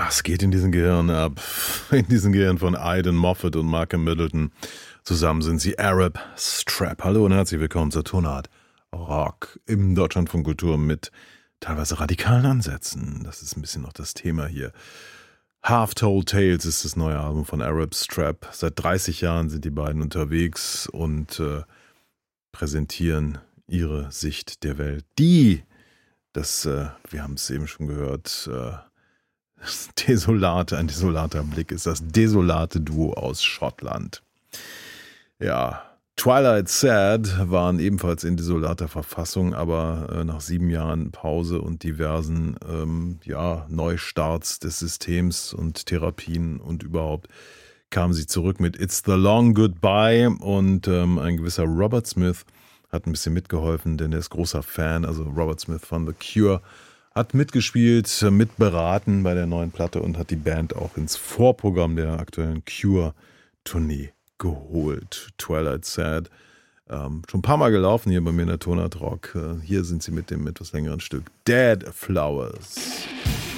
Was geht in diesen Gehirnen ab? In diesen Gehirnen von Aidan Moffat und Malcolm Middleton. Zusammen sind sie Arab Strap. Hallo und herzlich willkommen zur Tonart Rock im Deutschlandfunk Kultur mit teilweise radikalen Ansätzen. Das ist ein bisschen noch das Thema hier. Half Told Tales ist das neue Album von Arab Strap. Seit 30 Jahren sind die beiden unterwegs und präsentieren ihre Sicht der Welt. Wir haben es eben schon gehört, ein desolater Blick ist das desolate Duo aus Schottland. Ja, Twilight Sad waren ebenfalls in desolater Verfassung, aber nach 7 Jahren Pause und diversen Neustarts des Systems und Therapien und überhaupt kamen sie zurück mit It's the Long Goodbye und ein gewisser Robert Smith hat ein bisschen mitgeholfen, denn er ist großer Fan, also Robert Smith von The Cure, hat mitgespielt, mitberaten bei der neuen Platte und hat die Band auch ins Vorprogramm der aktuellen Cure-Tournee geholt. Twilight Sad. Schon ein paar Mal gelaufen hier bei mir in der Tonart Rock. Hier sind sie mit dem etwas längeren Stück Dead Flowers.